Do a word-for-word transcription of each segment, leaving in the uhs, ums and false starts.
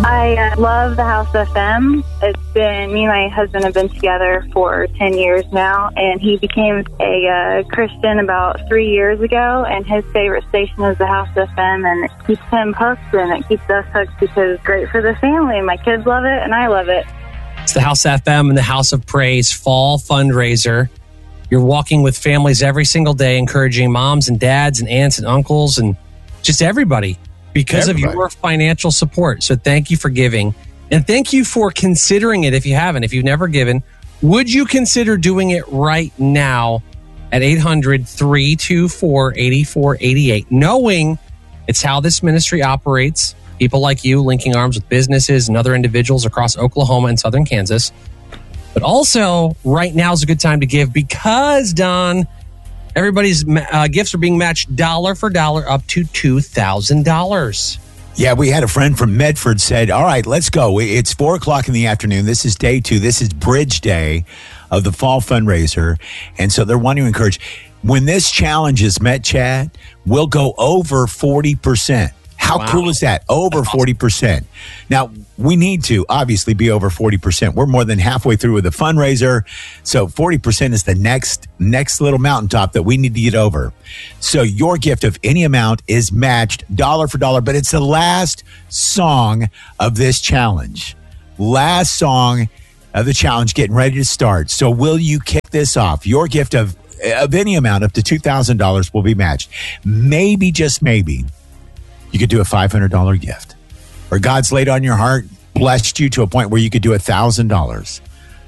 I uh, love the House F M. It's been, me and my husband have been together for ten years now, and he became a uh, Christian about three years ago, and his favorite station is the House F M, and it keeps him hooked, and it keeps us hooked because it's great for the family. My kids love it, and I love it. It's the House F M and the House of Praise Fall Fundraiser. You're walking with families every single day, encouraging moms and dads and aunts and uncles and just everybody because everybody. of your financial support. So thank you for giving. And thank you for considering it if you haven't. If you've never given, would you consider doing it right now at eight hundred, three two four, eight four eight eight, knowing it's how this ministry operates. People like you linking arms with businesses and other individuals across Oklahoma and southern Kansas. But also, right now is a good time to give because, Don, everybody's uh, gifts are being matched dollar for dollar up to two thousand dollars. Yeah, we had a friend from Medford said, all right, let's go. It's four o'clock in the afternoon. This is day two. This is Bridge Day of the Fall Fundraiser. And so they're wanting to encourage. When this challenge is met, Chad, we'll go over forty percent. How wow. cool is that? Over forty percent. Now, we need to obviously be over forty percent. We're more than halfway through with the fundraiser. So forty percent is the next next little mountaintop that we need to get over. So your gift of any amount is matched dollar for dollar, but it's the last song of this challenge. Last song of the challenge getting ready to start. So will you kick this off? Your gift of, of any amount up to two thousand dollars will be matched. Maybe, just maybe, you could do a five hundred dollars gift. Or God's laid on your heart, blessed you to a point where you could do one thousand dollars.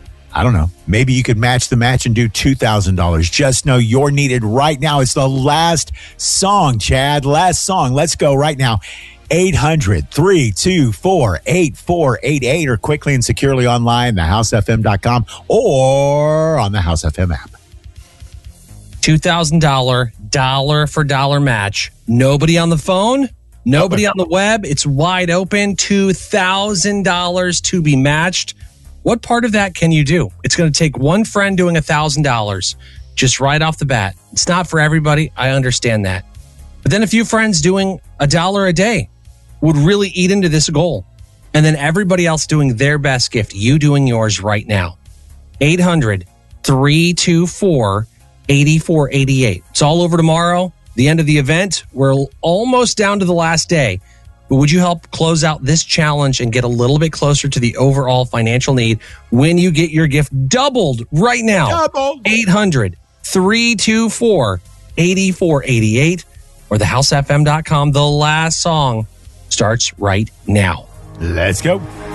I don't know. Maybe you could match the match and do two thousand dollars. Just know you're needed right now. It's the last song, Chad. Last song. Let's go right now. eight hundred, three two four, eight four eight eight or quickly and securely online, the house f m dot com or on the House F M app. two thousand dollars dollar for dollar match. Nobody on the phone. Nobody on the web. It's wide open. two thousand dollars to be matched. What part of that can you do? It's going to take one friend doing one thousand dollars just right off the bat. It's not for everybody. I understand that. But then a few friends doing a dollar a day would really eat into this goal. And then everybody else doing their best gift. You doing yours right now. eight hundred, three two four, eight four eight eight. It's all over tomorrow. The end of the event, we're almost down to the last day. But would you help close out this challenge and get a little bit closer to the overall financial need when you get your gift doubled right now? Doubled. eight hundred, three two four, eight four eight eight or the house f m dot com. The last song starts right now. Let's go.